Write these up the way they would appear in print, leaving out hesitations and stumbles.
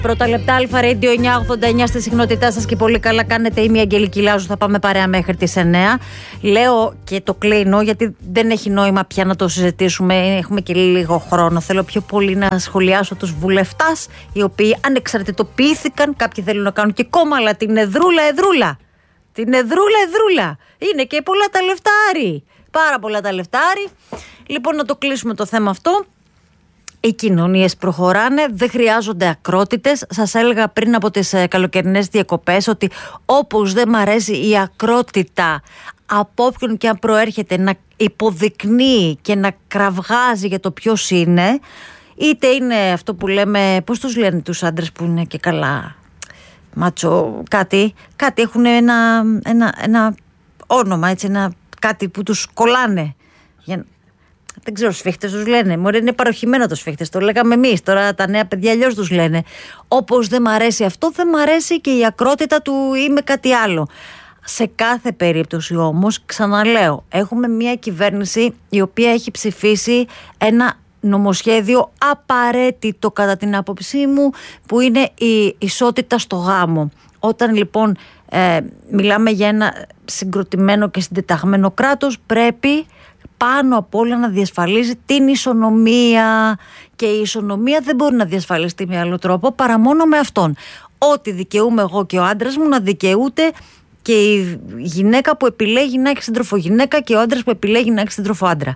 Πρώτα λεπτά, Αλφα Radio 989 στη συχνότητά σας και πολύ καλά κάνετε. Είμαι η Αγγελική Λάζου, θα πάμε παρέα μέχρι τις 9. Λέω και το κλείνω γιατί δεν έχει νόημα πια να το συζητήσουμε. Έχουμε και λίγο χρόνο. Θέλω πιο πολύ να σχολιάσω τους βουλευτάς οι οποίοι ανεξαρτητοποιήθηκαν. Κάποιοι θέλουν να κάνουν και κόμμα, αλλά την εδρούλα. Την εδρούλα. Είναι και πολλά τα λεφτάρι. Πάρα πολλά τα λεφτάρι. Λοιπόν, να το κλείσουμε το θέμα αυτό. Οι κοινωνίες προχωράνε, δεν χρειάζονται ακρότητες. Σας έλεγα πριν από τις καλοκαιρινές διακοπές ότι όπως δεν μ' αρέσει η ακρότητα από όποιον και αν προέρχεται να υποδεικνύει και να κραυγάζει για το ποιος είναι, είτε είναι αυτό που λέμε, πώς τους λένε τους άντρες που είναι και καλά μάτσο, κάτι έχουν ένα όνομα, έτσι, κάτι που τους κολλάνε. Δεν ξέρω, σφίχτες τους λένε. Μωρέ, είναι παροχημένο το σφίχτες. Το λέγαμε εμείς. Τώρα τα νέα παιδιά αλλιώς τους λένε. Όπως δεν μ' αρέσει αυτό, δεν μ' αρέσει και η ακρότητα του είμαι κάτι άλλο. Σε κάθε περίπτωση όμως, ξαναλέω, έχουμε μια κυβέρνηση η οποία έχει ψηφίσει ένα νομοσχέδιο απαραίτητο κατά την άποψή μου, που είναι η ισότητα στο γάμο. Όταν λοιπόν μιλάμε για ένα συγκροτημένο και συντεταγμένο κράτος, πρέπει πάνω απ' όλα να διασφαλίζει την ισονομία, και η ισονομία δεν μπορεί να διασφαλιστεί με άλλο τρόπο παρά μόνο με αυτόν. Ό,τι δικαιούμαι εγώ και ο άντρας μου να δικαιούται και η γυναίκα που επιλέγει να έχει σύντροφο γυναίκα και ο άντρας που επιλέγει να έχει σύντροφο άντρα.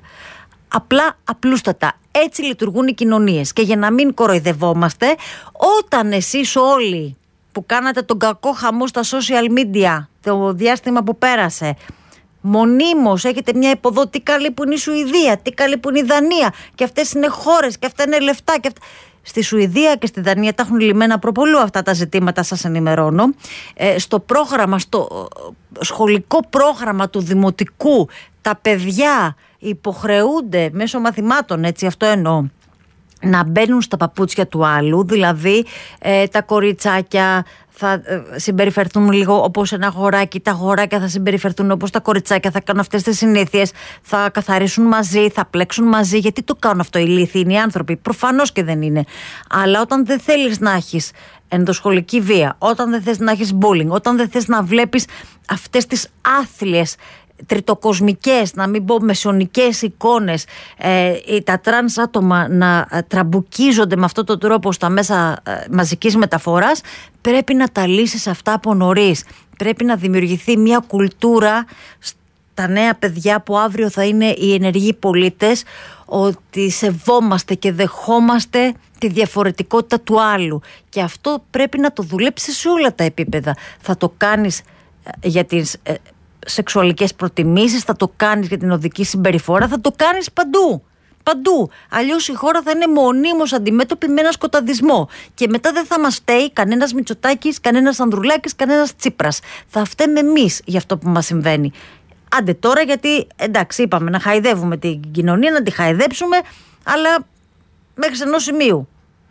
Απλούστατα. Έτσι λειτουργούν οι κοινωνίες. Και για να μην κοροϊδευόμαστε, όταν εσείς όλοι που κάνατε τον κακό χαμό στα social media το διάστημα που πέρασε, μονίμως έχετε μια υποδό, τι καλή που είναι η Σουηδία, τι καλή που είναι η Δανία, και αυτές είναι χώρες και αυτά είναι λεφτά και αυτά. Στη Σουηδία και στη Δανία τα έχουν λυμμένα προπολού αυτά τα ζητήματα, σας ενημερώνω. Στο πρόγραμμα, στο σχολικό πρόγραμμα του δημοτικού, τα παιδιά υποχρεούνται μέσω μαθημάτων, έτσι, αυτό εννοώ, να μπαίνουν στα παπούτσια του άλλου. Δηλαδή τα κοριτσάκια θα συμπεριφερθούν λίγο όπως ένα αγοράκι, τα αγοράκια θα συμπεριφερθούν όπως τα κοριτσάκια, θα κάνουν αυτές τις συνήθειες, θα καθαρίσουν μαζί, θα πλέξουν μαζί. Γιατί το κάνουν αυτό οι ηλίθιοι, είναι οι άνθρωποι? Προφανώς και δεν είναι. Αλλά όταν δεν θέλεις να έχεις ενδοσχολική βία, όταν δεν θες να έχεις bullying, όταν δεν θες να βλέπεις αυτές τις άθλιες τριτοκοσμικές, να μην πω μεσαιωνικές εικόνες, τα τρανς άτομα να τραμπουκίζονται με αυτόν τον τρόπο στα μέσα μαζικής μεταφοράς, πρέπει να τα λύσεις αυτά από νωρίς. Πρέπει να δημιουργηθεί μια κουλτούρα στα νέα παιδιά που αύριο θα είναι οι ενεργοί πολίτες, ότι σεβόμαστε και δεχόμαστε τη διαφορετικότητα του άλλου, και αυτό πρέπει να το δουλέψεις σε όλα τα επίπεδα. Θα το κάνεις για τις σεξουαλικές προτιμήσεις, θα το κάνεις για την οδική συμπεριφορά, θα το κάνεις παντού. Αλλιώς η χώρα θα είναι μονίμως αντιμέτωπη με ένα σκοταδισμό, και μετά δεν θα μας φταίει κανένας Μητσοτάκης, κανένας Ανδρουλάκης, κανένας Τσίπρας. Θα φταίμε εμείς για αυτό που μας συμβαίνει. Άντε τώρα, γιατί εντάξει, είπαμε να χαϊδεύουμε την κοινωνία, να τη χαϊδέψουμε, αλλά μέχρι ενός σημείου.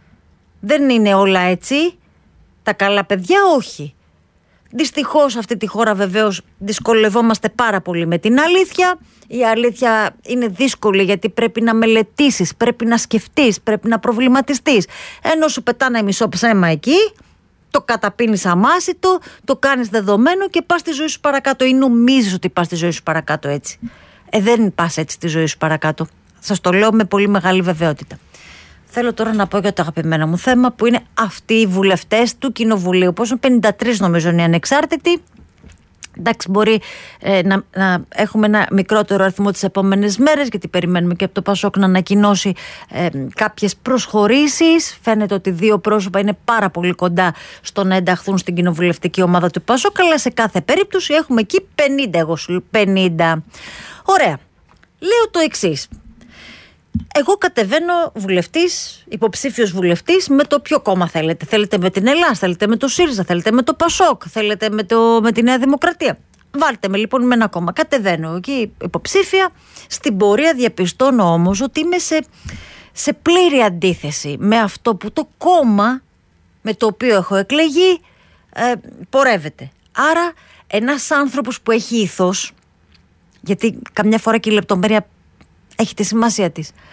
Δεν είναι όλα έτσι. Τα καλά παιδιά όχι. Δυστυχώς αυτή τη χώρα βεβαίως δυσκολευόμαστε πάρα πολύ με την αλήθεια. Η αλήθεια είναι δύσκολη γιατί πρέπει να μελετήσεις, πρέπει να σκεφτείς, πρέπει να προβληματιστείς. Ενώ σου πετάνε μισό ψέμα εκεί, το καταπίνεις αμάσιτο, το κάνεις δεδομένο και πας τη ζωή σου παρακάτω, ή νομίζεις ότι πας τη ζωή σου παρακάτω έτσι. Δεν πας έτσι τη ζωή σου παρακάτω. Σας το λέω με πολύ μεγάλη βεβαιότητα. Θέλω τώρα να πω για το αγαπημένο μου θέμα, που είναι αυτοί οι βουλευτές του Κοινοβουλίου. Πόσο 53 νομίζω είναι ανεξάρτητοι. Εντάξει, μπορεί να έχουμε ένα μικρότερο αριθμό τις επόμενες μέρες, γιατί περιμένουμε και από το Πασόκ να ανακοινώσει κάποιες προσχωρήσεις. Φαίνεται ότι δύο πρόσωπα είναι πάρα πολύ κοντά στο να ενταχθούν στην κοινοβουλευτική ομάδα του Πασόκ, αλλά σε κάθε περίπτωση έχουμε εκεί 50, εγώ σου λέω 50. Ωραία. Λέω το εξής. Εγώ κατεβαίνω βουλευτής, υποψήφιος βουλευτής, με το ποιο κόμμα θέλετε. Θέλετε με την Ελλάδα, θέλετε με το ΣΥΡΙΖΑ, θέλετε με το ΠΑΣΟΚ, θέλετε με τη Νέα Δημοκρατία. Βάλτε με λοιπόν με ένα κόμμα. Κατεβαίνω εκεί υποψήφια. Στην πορεία διαπιστώνω όμως ότι είμαι σε πλήρη αντίθεση με αυτό που το κόμμα με το οποίο έχω εκλεγεί πορεύεται. Άρα ένας άνθρωπος που έχει ήθος, γιατί καμιά φορά και η λεπτομέρεια έχει τη σημασία της,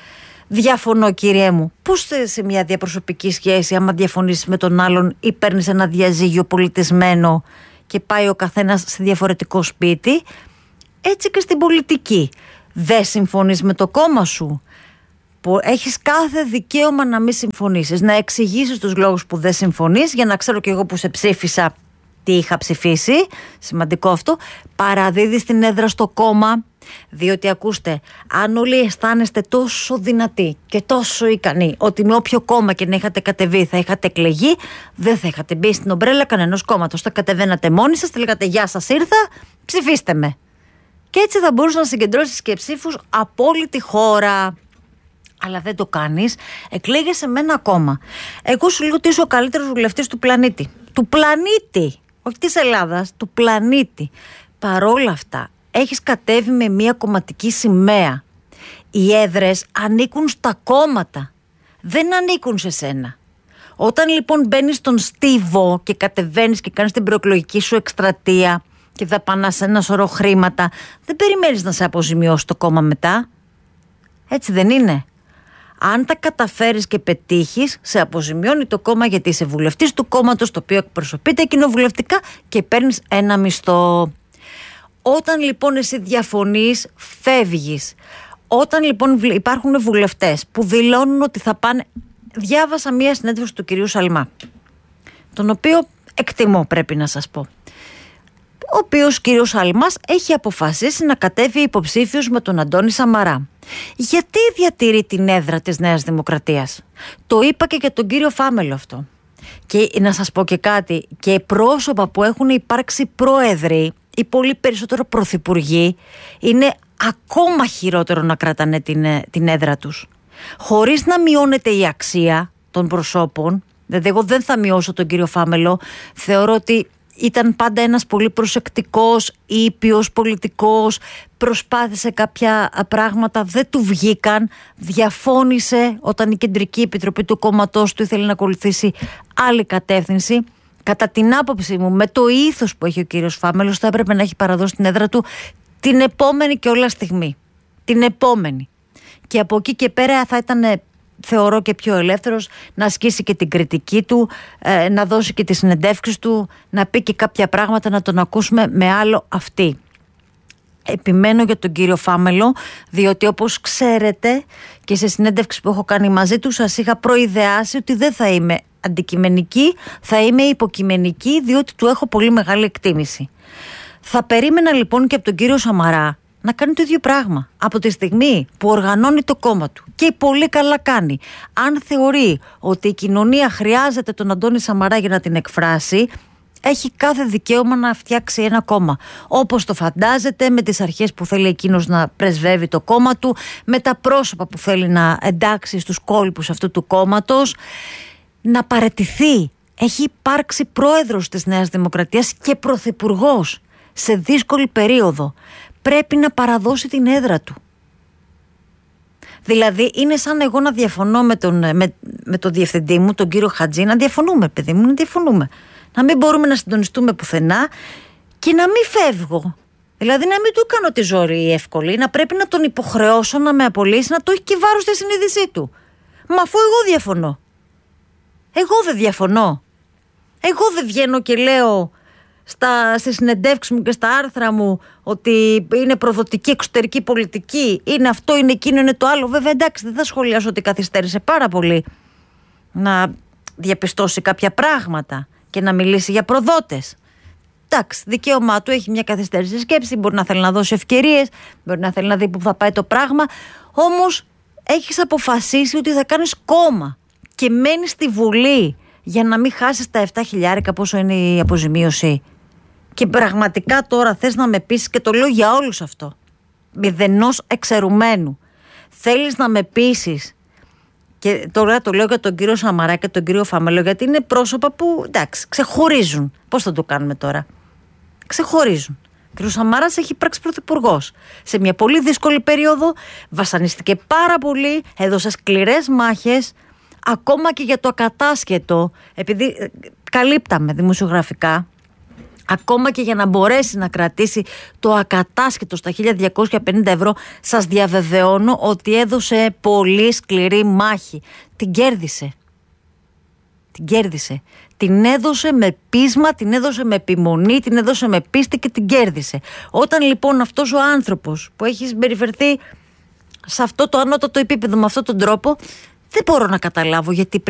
Διαφωνώ, κύριέ μου. Πώς σε μια διαπροσωπική σχέση, άμα διαφωνήσεις με τον άλλον ή παίρνεις ένα διαζύγιο πολιτισμένο και πάει ο καθένας σε διαφορετικό σπίτι, έτσι και στην πολιτική. Δεν συμφωνείς με το κόμμα σου, έχεις κάθε δικαίωμα να μην συμφωνήσεις, να εξηγήσεις τους λόγους που δεν συμφωνείς, για να ξέρω κι εγώ που σε ψήφισα τι είχα ψηφίσει. Σημαντικό αυτό. Παραδίδεις την έδρα στο κόμμα, διότι ακούστε, αν όλοι αισθάνεστε τόσο δυνατοί και τόσο ικανοί ότι με όποιο κόμμα και να είχατε κατεβεί θα είχατε εκλεγεί, δεν θα είχατε μπει στην ομπρέλα κανενός κόμματος. Θα κατεβαίνατε μόνοι σας, θα λέγατε γεια σας, ήρθα, ψηφίστε με. Και έτσι θα μπορούσε να συγκεντρώσεις και ψήφους από όλη τη χώρα. Αλλά δεν το κάνεις, εκλέγεσαι με ένα κόμμα. Εγώ σου λέω ότι είσαι ο καλύτερος βουλευτής του πλανήτη. Του πλανήτη! Όχι της Ελλάδας, του πλανήτη. Παρόλα αυτά, έχεις κατέβει με μια κομματική σημαία. Οι έδρες ανήκουν στα κόμματα. Δεν ανήκουν σε σένα. Όταν λοιπόν μπαίνεις στον στίβο και κατεβαίνεις και κάνεις την προεκλογική σου εκστρατεία και δαπανάς ένα σωρό χρήματα, δεν περιμένεις να σε αποζημιώσει το κόμμα μετά. Έτσι δεν είναι? Αν τα καταφέρεις και πετύχεις, σε αποζημιώνει το κόμμα, γιατί είσαι βουλευτής του κόμματος το οποίο εκπροσωπείται κοινοβουλευτικά και παίρνεις ένα μισθό. Όταν λοιπόν εσύ διαφωνείς, φεύγεις. Όταν λοιπόν υπάρχουν βουλευτές που δηλώνουν ότι θα πάνε... Διάβασα μία συνέντευξη του κυρίου Σαλμά, τον οποίο εκτιμώ, πρέπει να σας πω. Ο οποίος κύριος Σαλμάς έχει αποφασίσει να κατέβει υποψήφιος με τον Αντώνη Σαμαρά. Γιατί διατηρεί την έδρα της Νέας Δημοκρατίας? Το είπα και για τον κύριο Φάμελο αυτό. Και να σας πω και κάτι, και πρόσωπα που έχουν υπάρξει πρόεδροι ή πολύ περισσότερο πρωθυπουργοί, είναι ακόμα χειρότερο να κρατάνε την έδρα τους, χωρίς να μειώνεται η αξία των προσώπων. Δηλαδή εγώ δεν θα μειώσω τον κύριο Φάμελο, θεωρώ ότι ήταν πάντα ένας πολύ προσεκτικός, ήπιος πολιτικός, προσπάθησε κάποια πράγματα, δεν του βγήκαν, διαφώνησε όταν η Κεντρική Επιτροπή του κόμματός του ήθελε να ακολουθήσει άλλη κατεύθυνση. Κατά την άποψή μου, με το ήθος που έχει ο κύριος Φάμελος, θα έπρεπε να έχει παραδώσει την έδρα του την επόμενη και όλα στιγμή. Την επόμενη. Και από εκεί και πέρα θα ήταν, θεωρώ, και πιο ελεύθερος να ασκήσει και την κριτική του, να δώσει και τις συνεντεύξεις του, να πει και κάποια πράγματα, να τον ακούσουμε με άλλο αυτή. Επιμένω για τον κύριο Φάμελο, διότι όπως ξέρετε και σε συνέντευξη που έχω κάνει μαζί του, σας είχα προειδεάσει ότι δεν θα είμαι αντικειμενική, θα είμαι υποκειμενική, διότι του έχω πολύ μεγάλη εκτίμηση. Θα περίμενα λοιπόν και από τον κύριο Σαμαρά να κάνει το ίδιο πράγμα. Από τη στιγμή που οργανώνει το κόμμα του, και πολύ καλά κάνει, αν θεωρεί ότι η κοινωνία χρειάζεται τον Αντώνη Σαμαρά για να την εκφράσει, έχει κάθε δικαίωμα να φτιάξει ένα κόμμα όπως το φαντάζεται, με τις αρχές που θέλει εκείνος να πρεσβεύει το κόμμα του, με τα πρόσωπα που θέλει να εντάξει στους κόλπους αυτού του κόμματος, να παραιτηθεί. Έχει υπάρξει πρόεδρος της Νέας Δημοκρατίας και πρωθυπουργός σε δύσκολη περίοδο. Πρέπει να παραδώσει την έδρα του. Δηλαδή είναι σαν εγώ να διαφωνώ με τον διευθυντή μου, τον κύριο Χατζή, να διαφωνούμε, παιδί μου, να διαφωνούμε. Να μην μπορούμε να συντονιστούμε πουθενά και να μην φεύγω. Δηλαδή να μην του κάνω τη ζωή εύκολη, να πρέπει να τον υποχρεώσω να με απολύσει, να το έχει και βάρος στη συνείδησή του. Μα αφού εγώ διαφωνώ. Εγώ δεν διαφωνώ. Εγώ δεν βγαίνω και λέω στις συνεντεύξεις μου και στα άρθρα μου ότι είναι προδοτική εξωτερική πολιτική, είναι αυτό, είναι εκείνο, είναι το άλλο. Βέβαια, εντάξει, δεν θα σχολιάσω ότι καθυστέρησε πάρα πολύ να διαπιστώσει κάποια πράγματα και να μιλήσει για προδότες. Εντάξει, δικαίωμά του, έχει μια καθυστέρηση σκέψη, μπορεί να θέλει να δώσει ευκαιρίες, μπορεί να θέλει να δει που θα πάει το πράγμα. Όμως έχεις αποφασίσει ότι θα κάνεις κόμμα και μένεις στη Βουλή για να μην χάσεις τα 7.000 πόσο είναι η αποζημίωση. Και πραγματικά τώρα θες να με πείσεις, και το λέω για όλους αυτό, μηδενός εξαιρουμένου, θέλεις να με πείσεις, και τώρα το λέω για τον κύριο Σαμαρά και τον κύριο Φάμελο, γιατί είναι πρόσωπα που εντάξει ξεχωρίζουν. Πώς θα το κάνουμε τώρα? Ξεχωρίζουν. Ο κύριος Σαμαράς έχει υπάρξει πρωθυπουργός σε μια πολύ δύσκολη περίοδο, βασανίστηκε πάρα πολύ, έδωσε σκληρές μάχες, ακόμα και για το ακατάσχετο, επειδή καλύπταμε δημοσιογραφικά ακόμα και για να μπορέσει να κρατήσει το ακατάσχετο στα 1.250 ευρώ, σας διαβεβαιώνω ότι έδωσε πολύ σκληρή μάχη. Την κέρδισε. Την κέρδισε. Την έδωσε με πείσμα, την έδωσε με επιμονή, την έδωσε με πίστη και την κέρδισε. Όταν λοιπόν αυτός ο άνθρωπος που έχει συμπεριφερθεί σε αυτό το ανώτατο επίπεδο με αυτόν τον τρόπο, δεν μπορώ να καταλάβω γιατί